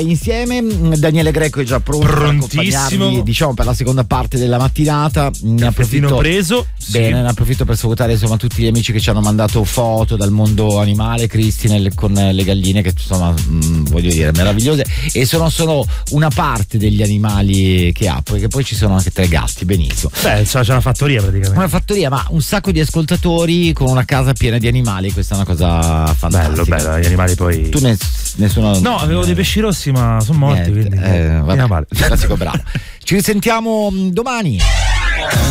Insieme Daniele Greco è già pronto per accompagnarvi, diciamo, per la seconda parte della mattinata. Ne approfitto preso. Bene, sì. Ne approfitto per salutare insomma tutti gli amici che ci hanno mandato foto dal mondo animale, Cristi con le galline, che insomma voglio dire meravigliose, e sono solo una parte degli animali che ha, perché poi ci sono anche 3 gatti. Benissimo. Beh, c'è una fattoria praticamente. Una fattoria, ma un sacco di ascoltatori con una casa piena di animali. Questa è una cosa fantastica. Bello, gli animali poi. Tu nessuno. No, avevo dei pesci rossi, ma sono morti. Niente, Quindi vabbè, classico bravo. Ci risentiamo domani.